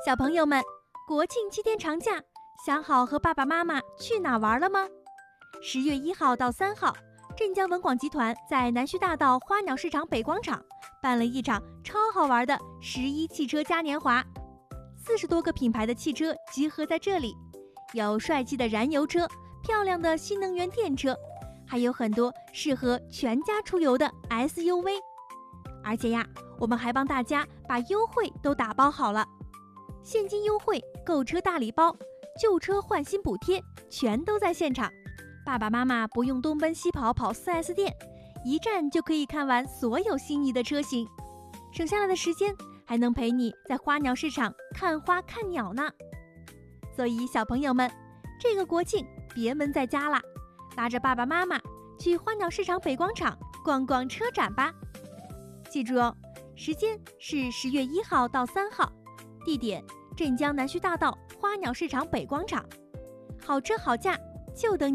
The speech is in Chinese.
小朋友们，国庆7天长假，想好和爸爸妈妈去哪玩了吗？10月1号到3号，镇江文广集团在南旭大道花鸟市场北广场办了一场超好玩的11汽车嘉年华，40多个品牌的汽车集合在这里，有帅气的燃油车，漂亮的新能源电车，还有很多适合全家出游的 SUV。 而且呀，我们还帮大家把优惠都打包好了，现金优惠、购车大礼包、旧车换新补贴全都在现场，爸爸妈妈不用东奔西跑跑 4S 店，一站就可以看完所有心仪的车型，省下来的时间还能陪你在花鸟市场看花看鸟呢。所以小朋友们，这个国庆别闷在家啦，拉着爸爸妈妈去花鸟市场北广场逛逛车展吧。记住哦，时间是10月1号到3号，地点镇江南旭大道花鸟市场北广场，好车好价就等你。